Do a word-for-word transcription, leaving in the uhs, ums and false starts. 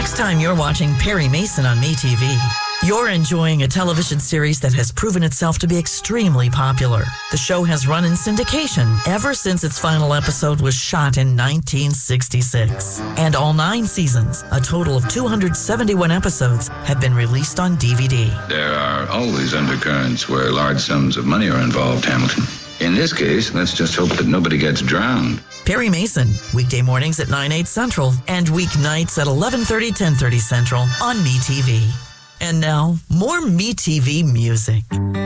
next time you're watching Perry Mason on MeTV, you're enjoying a television series that has proven itself to be extremely popular. The show has run in syndication ever since its final episode was shot in nineteen sixty-six. And all nine seasons, a total of two hundred seventy-one episodes, have been released on D V D. There are always undercurrents where large sums of money are involved, Hamilton. In this case, let's just hope that nobody gets drowned. Perry Mason, weekday mornings at nine, eight Central, and weeknights at eleven thirty, ten thirty Central on MeTV. And now, more MeTV music.